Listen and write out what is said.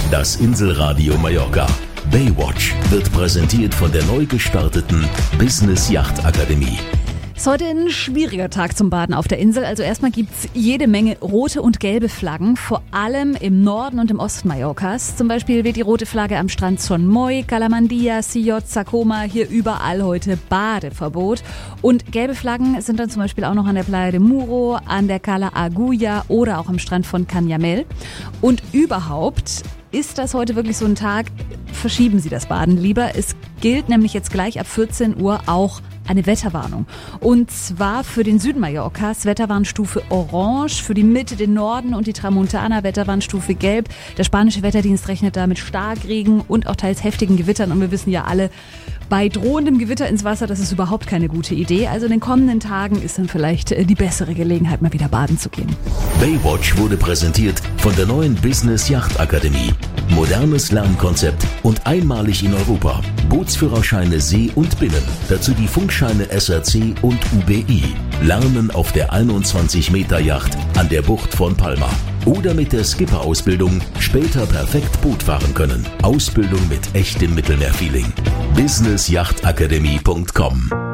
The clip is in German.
Das Inselradio Mallorca. Baywatch wird präsentiert von der neu gestarteten Business Yacht Akademie. Es ist heute ein schwieriger Tag zum Baden auf der Insel. Also erstmal gibt's jede Menge rote und gelbe Flaggen, vor allem im Norden und im Osten Mallorcas. Zum Beispiel weht die rote Flagge am Strand Son Moy, Calamandia, Sillot, Sacoma. Hier überall heute Badeverbot. Und gelbe Flaggen sind dann zum Beispiel auch noch an der Playa de Muro, an der Cala Agulla oder auch am Strand von Canyamel. Und überhaupt ist das heute wirklich so ein Tag, verschieben Sie das Baden lieber. Es gilt nämlich jetzt gleich ab 14 Uhr auch eine Wetterwarnung. Und zwar für den Süden Mallorcas Wetterwarnstufe Orange, für die Mitte, den Norden und die Tramontana Wetterwarnstufe Gelb. Der spanische Wetterdienst rechnet da mit Starkregen und auch teils heftigen Gewittern. Und wir wissen ja alle, bei drohendem Gewitter ins Wasser, das ist überhaupt keine gute Idee. Also in den kommenden Tagen ist dann vielleicht die bessere Gelegenheit, mal wieder baden zu gehen. Baywatch wurde präsentiert von der neuen Business Yacht Akademie. Modernes Lernkonzept und einmalig in Europa. Bootsführerscheine See und Binnen. Dazu die Funkscheine SRC und UBI. Lernen auf der 21-Meter-Yacht an der Bucht von Palma. Oder mit der Skipper-Ausbildung später perfekt Boot fahren können. Ausbildung mit echtem Mittelmeerfeeling. businessyachtakademie.com